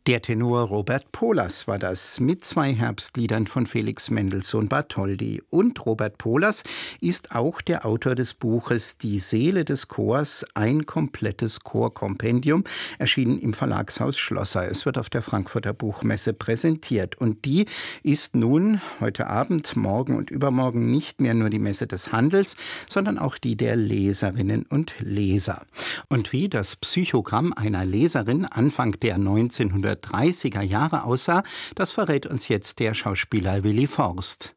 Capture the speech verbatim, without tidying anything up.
Der Tenor Robert Polas war das mit zwei Herbstliedern von Felix Mendelssohn Bartholdy. Und Robert Polas ist auch der Autor des Buches Die Seele des Chors, ein komplettes Chorkompendium, erschienen im Verlagshaus Schlosser. Es wird auf der Frankfurter Buchmesse präsentiert. Und die ist nun heute Abend, morgen und übermorgen nicht mehr nur die Messe des Handels, sondern auch die der Leserinnen und Leser. Und wie das Psychogramm einer Leserin Anfang der neunzehnhundertdreißiger Jahre aussah, das verrät uns jetzt der Schauspieler Willi Forst.